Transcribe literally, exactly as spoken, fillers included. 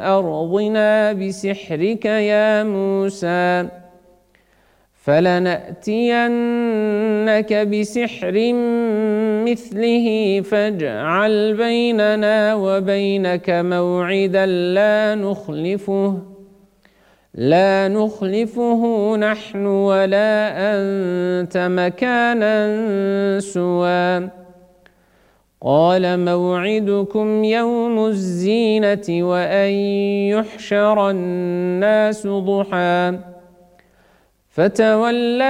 أرضنا بسحرك يا موسى فلنأتينك بسحر مثله فاجعل بيننا وبينك موعدا لا نخلفه لا نخلفه نحن ولا أنت مكانا سوى قال موعدكم يوم الزينة وأن يحشر الناس ضحى فتولى